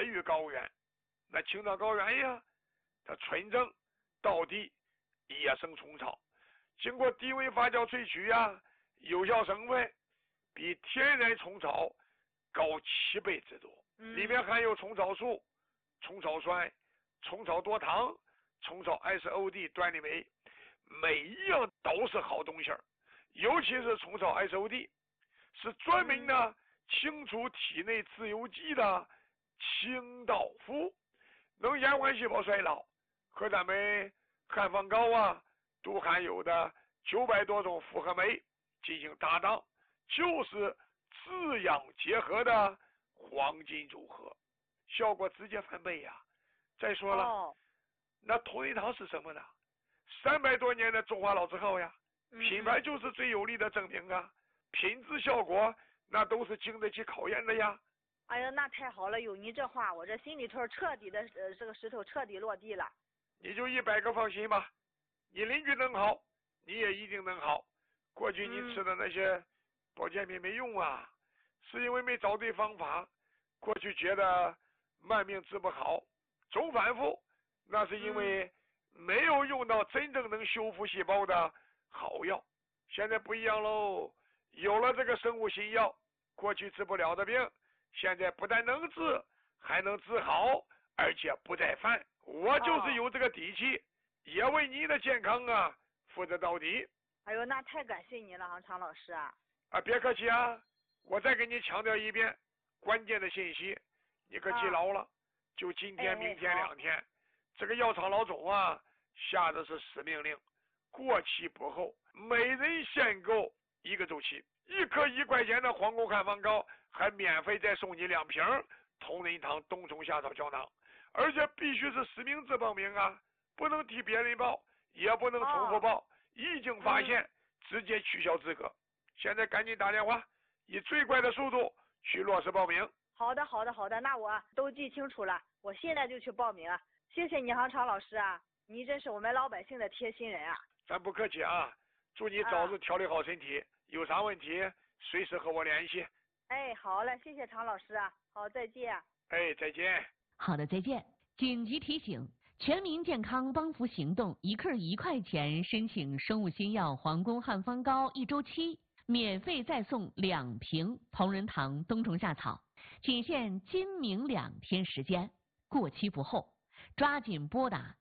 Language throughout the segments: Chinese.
越狱高原。那青藏高原呀，它纯正到底野生虫草，经过低温发酵萃取呀，有效成分比天然虫草高7倍之多。里面含有虫草素、虫草酸、虫草多糖、虫草 SOD 端粒酶，每一样都是好东西儿。尤其是虫草 SOD 是专门呢清除体内自由基的清道夫，能延缓细胞衰老，和咱们汉方膏啊都含有的900多种复合酶进行搭档，就是滋养结合的黄金组合，效果直接翻倍呀。再说了，那同仁堂是什么呢？300多年的中华老字号呀，品牌就是最有力的证明啊，品质效果那都是经得起考验的呀。 哎呀，那太好了，有你这话，我这心里头彻底的这个石头彻底落地了。 你就100个放心吧，你邻居能好，你也一定能好。过去你吃的那些保健品没用啊，是因为没找对方法。过去觉得慢病治不好，总反复，那是因为没有用到真正能修复细胞的好药。现在不一样喽，有了这个生物新药，过去治不了的病，现在不但能治，还能治好，而且不再犯。我就是有这个底气，也为你的健康啊负责到底。 哎呦，那太感谢你了，常老师啊！ 别客气啊，我再给你强调一遍关键的信息，你可记牢了。就今天、明天2天，这个药厂老总啊下的是死命令，过期不候，每人限购1个周期，1颗1块钱的皇宫汉方膏，还免费再送你2瓶同仁堂冬虫夏草胶囊，而且必须是实名制报名啊，不能替别人报，也不能重复报，一经发现直接取消资格。现在赶紧打电话，以最快的速度去落实报名。 好的，那我都记清楚了，我现在就去报名啊！谢谢你，常老师啊，你真是我们老百姓的贴心人啊！ 咱不客气啊，祝你早日调理好身体，有啥问题随时和我联系。 哎，好嘞，谢谢常老师啊，好，再见。 哎，再见。 好的，再见。紧急提醒：全民健康帮扶行动，1克1块钱申请生物新药皇宫汉方膏1周期，免费再送2瓶同仁堂冬虫夏草，仅限今明2天时间，过期不候，抓紧拨打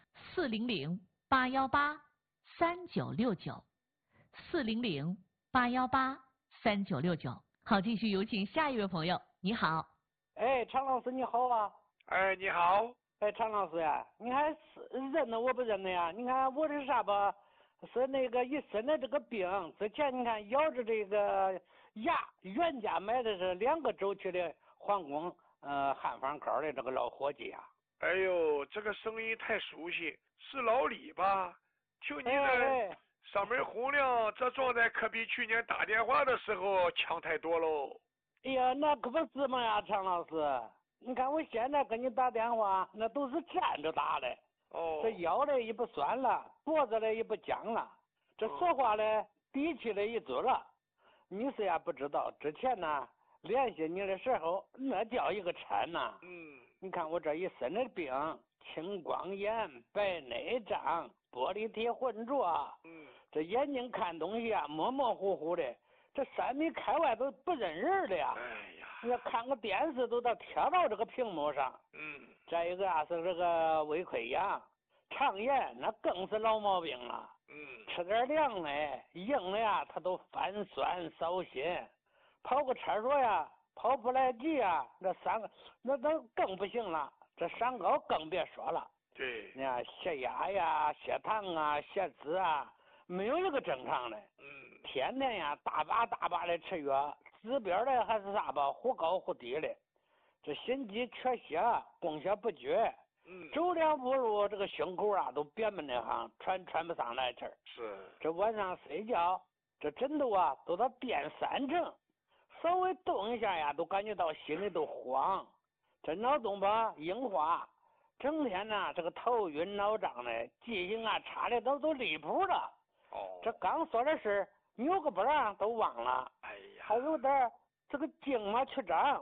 400-818-3969，400-818-3969。好，继续有请下一位朋友。你好。 哎，常老师你好啊。 哎，你好。 哎，常老师呀，你还是认得我不认得呀？你看我这啥吧，是那个一身的这个病，之前你看咬着这个牙，原价买的是2个周期的皇宫汉方膏的这个老伙计呀。 哎呦，这个声音太熟悉，是老李吧？听你的嗓门洪亮，这状态可比去年打电话的时候强太多喽。 哎呀，那可不是嘛呀，常老师，你看我现在跟你打电话，那都是站着打的。这腰嘞也不酸了，脖子嘞也不僵了，这说话嘞底气嘞一足了。你是呀不知道，之前呢联系你的时候，那叫一个沉呐。你看我这一身的病，青光眼、白内障、玻璃体浑浊，这眼睛看东西啊模模糊糊的，这3米开外都不认人的呀。你看个电视都贴到这个屏幕上。再一个啊是这个胃溃疡、肠炎，那更是老毛病了。吃点凉的、硬的呀，它都泛酸烧心。跑个厕所呀，跑不来急呀，那更不行了。这三高更别说了。 对， 你看血压呀、血糖啊、血脂啊，没有一个正常的。天天呀大把的吃药，指标的还是啥吧，忽高忽低的。这心肌缺血，供血不绝。走2步路，这个胸口啊都憋闷的慌，喘不上来气儿。 是。 这晚上睡觉，这枕头啊都到垫3层，稍微动一下呀，都感觉到心里都慌。这脑洞吧硬化，整天呢这个头晕脑胀的，记性啊差的都离谱了。这刚说的事扭个不让都忘了。 哎呀， 还有点这个颈嘛曲张，腿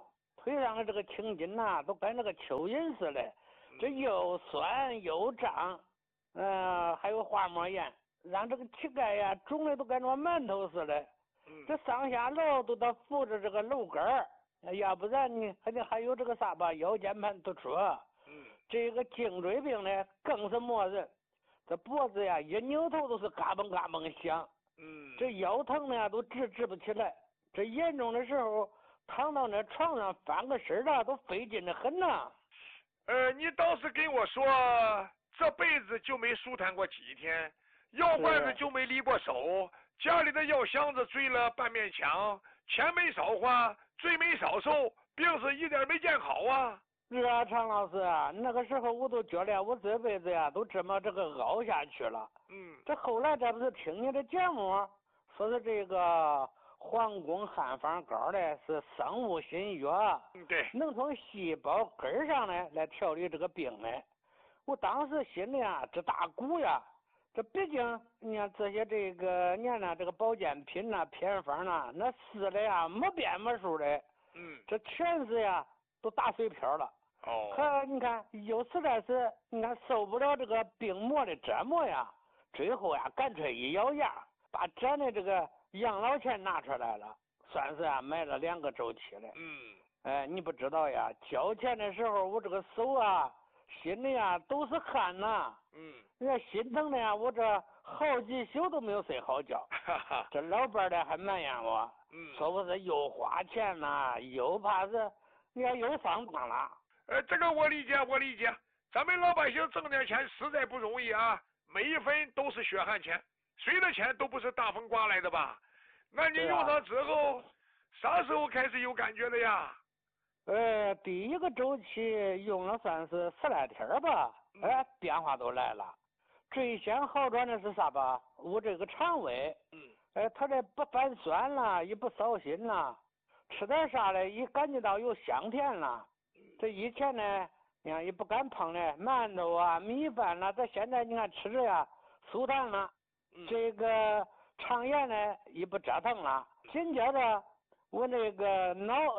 腿上的这个青筋呐，都跟那个蚯蚓似的，这又酸又胀，还有滑膜炎，让这个膝盖呀肿的都跟那馒头似的。这上下楼都得扶着这个楼杆儿，要不然你还有这个啥吧，腰间盘突出。这个颈椎病呢更是没人，这脖子呀一扭头都是嘎嘣嘎嘣响。这腰疼呢都直不起来，这严重的时候躺到那床上翻个身了都费劲的很呐。 你倒是跟我说，这辈子就没舒坦过几天，药罐子就没离过手，家里的药箱子坠了半面墙，钱没少花，罪没少受，病是一点没见好啊。 是啊，常老师啊，那个时候我都觉得我这辈子呀都这么这个熬下去了。这后来这不是听你的节目，说是这个皇宫汉方膏呢是生物新药， 对， 能从细胞根上呢来调理这个病呢。我当时心里啊这大鼓呀，这毕竟你看这些这个年呢这个保健品呐偏方呐，那试的呀没边没数的，这全是呀都打水漂了。可你看有实在是你看受不了这个病魔的折磨呀，最后呀干脆一咬牙把咱的这个养老钱拿出来了，算是啊买了2个周期的。你不知道呀，交钱的时候我这个手啊心里啊都是汗呐。你看心疼的呀，我这好几宿都没有睡好觉。这老伴的还埋怨我，说我是又花钱呐，又怕是你看又上当了。 这个我理解，咱们老百姓挣点钱实在不容易啊，每一分都是血汗钱，谁的钱都不是大风刮来的吧？那你用上之后，啥时候开始有感觉的呀？ 第1个周期用了算是10来天吧，变化都来了。最先好转的是啥吧？我这个肠胃，它这不反酸了，也不烧心了，吃点啥的也感觉到有香甜了。这以前呢，你看也不敢碰的馒头啊、米饭啦，这现在你看吃着呀舒坦了。这个肠炎呢也不折腾了。紧接着我那个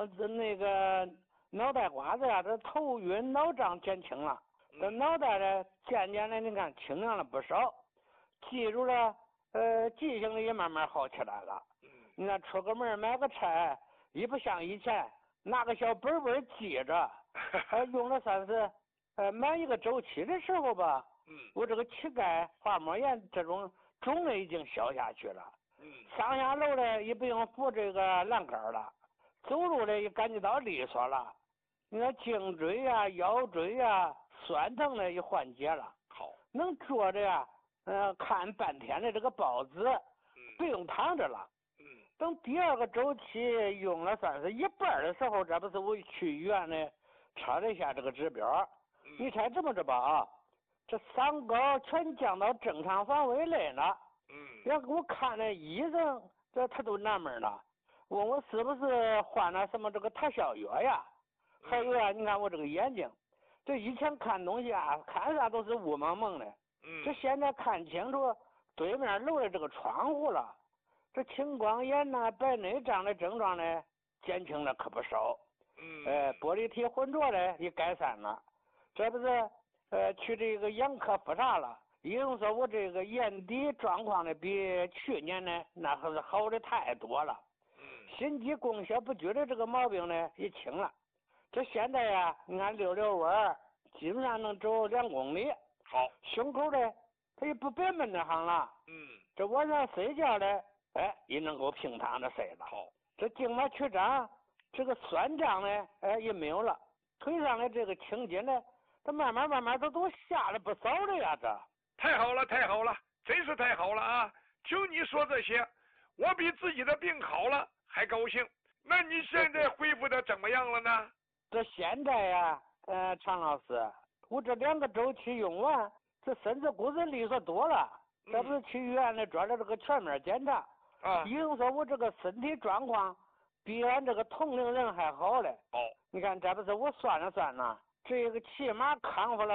脑袋瓜子呀，这头晕脑胀减轻了，这脑袋呢渐渐的你看清亮了不少，记住了记性也慢慢好起来了。你看出个门买个菜也不像以前拿个小本本记着，用了算是满1个周期的时候吧，我这个膝盖滑膜炎这种肿的已经消下去了。上下楼呢也不用扶这个栏杆了，走路呢也感觉到利索了。你看颈椎呀、腰椎呀酸疼的也缓解了。 好， 能坐着呀，看半天的这个报纸，不用躺着了。等第2个周期用了算是一半的时候，这不是我去医院呢查了一下这个指标，你猜这么着吧啊，这3高全降到正常范围内了。要给我看那医生，这他都纳闷了，问我是不是患了什么这个特效药呀？还有啊，你看我这个眼睛，这以前看东西啊，看啥都是雾蒙蒙的，这现在看清楚对面楼的这个窗户了。这青光眼呐、白内障的症状呢，减轻了可不少。玻璃体混浊的也改善了。这不是去这个眼科复查了，医生说我这个眼底状况呢比去年呢那可是好的太多了。心肌供血不均的这个毛病呢也轻了。这现在呀，你看溜溜弯基本上能走2公里。 好， 胸口呢它也不憋闷的慌了。这晚上睡觉呢也能够平躺着睡了。 好， 这静脉曲张这个酸胀呢也没有了，腿上的这个青筋呢它慢慢都下了不少了呀。这太好了，真是太好了啊！听你说这些，我比自己的病好了还高兴。那你现在恢复的怎么样了呢？ 这现在呀常老师，我这2个周期用完，这身子骨子利索多了。这不是去医院里做了这个全面检查医生说我这个身体状况比俺这个同龄人还好嘞。你看这不是我算了算呐，这个起码康复了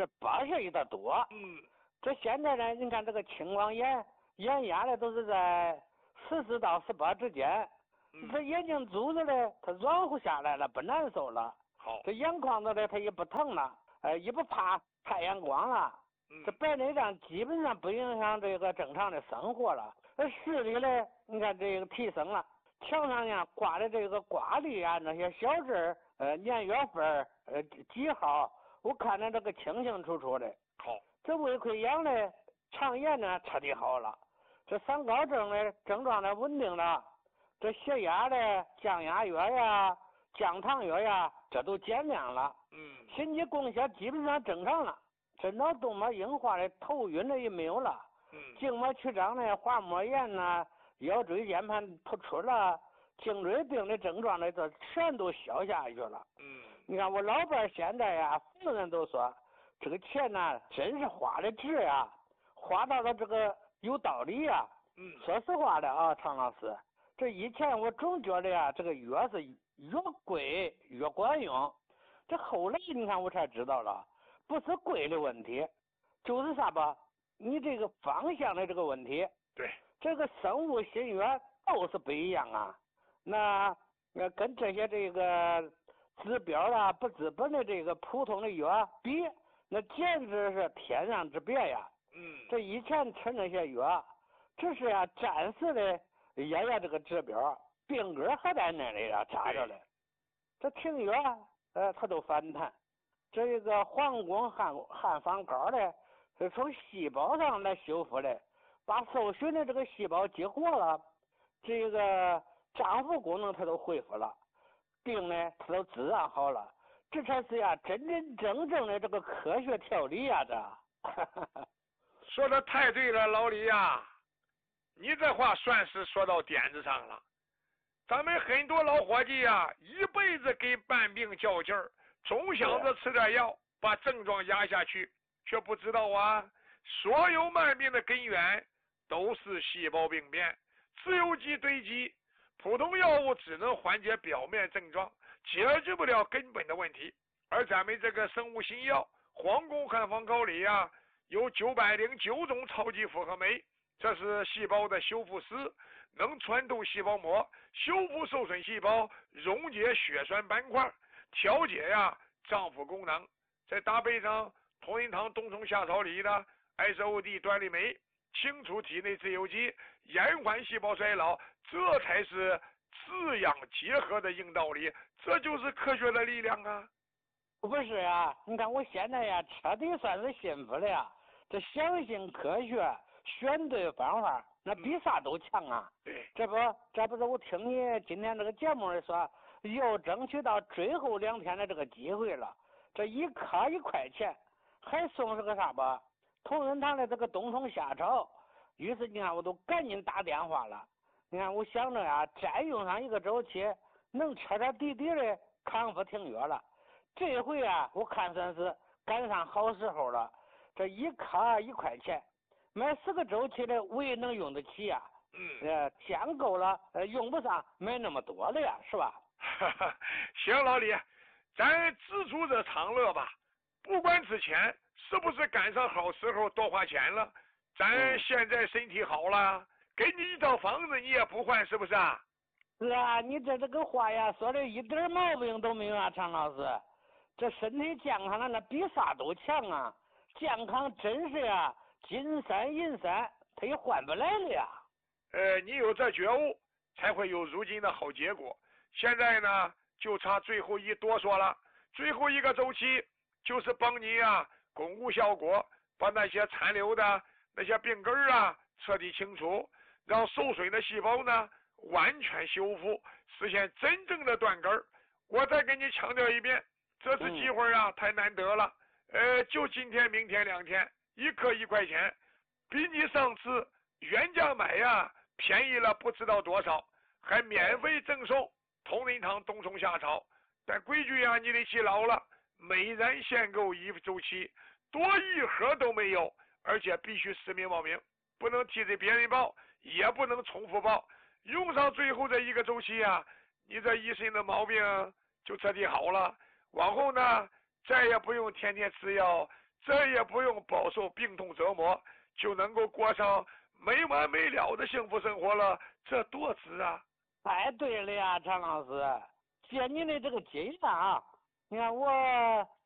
81%的多。这现在呢，你看这个青光眼眼压的都是在14到18之间， 这眼睛珠子呢，它软乎下来了，不难受了。 好， 这眼眶子呢，它也不疼了，也不怕太阳光了。这白内障基本上不影响这个正常的生活了。视力呢，你看这个提升了，墙上呢挂的这个挂历啊，那些小字年月份几号，我看着这个清清楚楚的。 好， 这胃溃疡呢，肠炎呢彻底好了，这三高症呢症状呢稳定了，这血压呢降压药呀、降糖药呀，这都减量了。心肌供血基本上正常了。这脑动脉硬化的头晕的也没有了，静脉曲张呢、滑膜炎呐、腰椎间盘突出了、颈椎病的症状呢，这全都消下去了。你看我老伴现在呀，逢人都说这个钱呢，真是花的值呀，花到了这个有道理呀。说实话的啊，常老师，这以前我总觉得呀，这个药是越贵越管用，这后来你看我才知道了。不是贵的问题，就是啥吧？你这个方向的这个问题。 对， 这个生物新药都是不一样啊。那跟这些这个治标啊不治本的这个普通的药比，那简直是天壤之别呀。这以前吃那些药，只是呀暂时的验验这个指标，病根还在那里呀扎着嘞。这停药它都反弹。这个黄宫汉方膏呢，是从细胞上来修复的，把受损的这个细胞激活了，这个脏腑功能它都恢复了，病呢它都自然好了，这才是呀真真正正的这个科学调理呀，这。 说的太对了，老李呀，你这话算是说到点子上了。咱们很多老伙计呀，一辈子给半病较劲儿。总想着吃点药把症状压下去，却不知道啊，所有慢病的根源都是细胞病变，自由基堆积，普通药物只能缓解表面症状，解决不了根本的问题。而咱们这个生物新药皇宫汉方膏里啊，有909种超级复合酶，这是细胞的修复师，能穿透细胞膜，修复受损细胞，溶解血栓斑块，调节呀脏腑功能。在搭配上同仁堂冬虫夏草里的 SOD 端粒酶，清除体内自由基，延缓细胞衰老，这才是滋养结合的硬道理，这就是科学的力量啊。 不是啊，你看我现在呀彻底算是幸福了呀，这相信科学，选对方法，那比啥都强啊。这不是我听你今天这个节目里说，又争取到最后2天的这个机会了，这一颗1块钱，还送是个啥吧？同仁堂的这个冬虫夏草。于是你看我都赶紧打电话了，你看我想着呀，再用上1个周期，能彻彻底底的康复停药了。这回啊，我看算是赶上好时候了。这一颗1块钱，买10个周期的我也能用得起呀。钱够了，用不上买那么多了呀，是吧？ 行，老李，咱知足者常乐吧。不管之前是不是赶上好时候多花钱了，咱现在身体好了，给你一套房子你也不换，是不是啊？ 是啊，你这个话呀，说的一点毛病都没有啊，常老师。这身体健康了，那比啥都强啊！健康真是呀，金山银山，它也换不来了呀。 你有这觉悟，才会有如今的好结果。现在呢，就差最后一哆嗦了。最后1个周期，就是帮你啊巩固效果，把那些残留的那些病根啊彻底清除，让受损的细胞呢完全修复，实现真正的断根儿。我再跟你强调一遍，这次机会啊太难得了。就今天明天2天，1颗1块钱，比你上次原价买呀便宜了不知道多少，还免费赠送同仁堂冬虫夏草。但规矩呀你得记牢了，每人限购1周期，多1盒都没有，而且必须实名报名，不能替着别人报，也不能重复报。用上最后这1个周期呀，你这一身的毛病就彻底好了。往后呢，再也不用天天吃药，再也不用饱受病痛折磨，就能够过上没完没了的幸福生活了，这多值啊！ 哎，对了呀，常老师，借你的这个劲啊，你看我